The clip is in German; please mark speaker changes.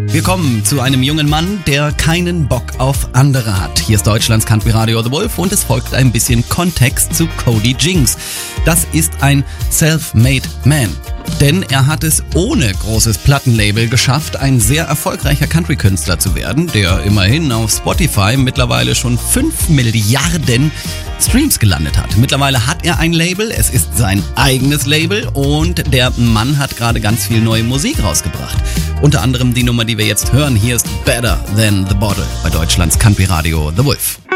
Speaker 1: Wir kommen zu einem jungen Mann, der keinen Bock auf andere hat. Hier ist Deutschlands Country Radio The Wolf und es folgt ein bisschen Kontext zu Cody Jinks. Das ist ein Self-Made Man. Denn er hat es ohne großes Plattenlabel geschafft, ein sehr erfolgreicher Country-Künstler zu werden, der immerhin auf Spotify mittlerweile schon 5 Milliarden Streams gelandet hat. Mittlerweile hat er ein Label, es ist sein eigenes Label und der Mann hat gerade ganz viel neue Musik rausgebracht. Unter anderem die Nummer, die wir jetzt hören, hier ist Better Than The Bottle bei Deutschlands Country Radio The Wolf.